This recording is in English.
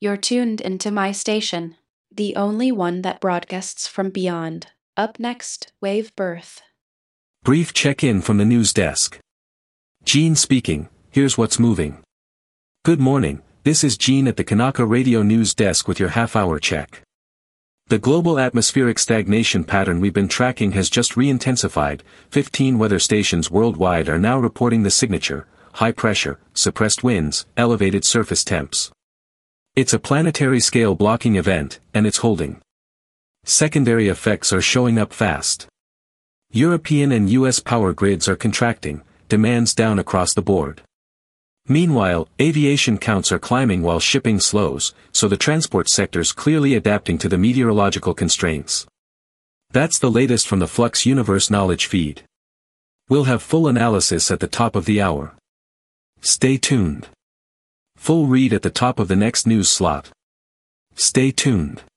You're tuned into my station, the only one that broadcasts from beyond. Up next, Wave Birth. Brief check-in from the news desk. Gene speaking, here's what's moving. Good morning, this is Gene at the Kanaka Radio News Desk with your half-hour check. The global atmospheric stagnation pattern we've been tracking has just re-intensified. 15 weather stations worldwide are now reporting the signature: high pressure, suppressed winds, elevated surface temps. It's a planetary scale blocking event, and it's holding. Secondary effects are showing up fast. European and US power grids are contracting, demands down across the board. Meanwhile, aviation counts are climbing while shipping slows, so the transport sector's clearly adapting to the meteorological constraints. That's the latest from the Flux Universe Knowledge Feed. We'll have full analysis at the top of the hour. Stay tuned. Full read at the top of the next news slot. Stay tuned.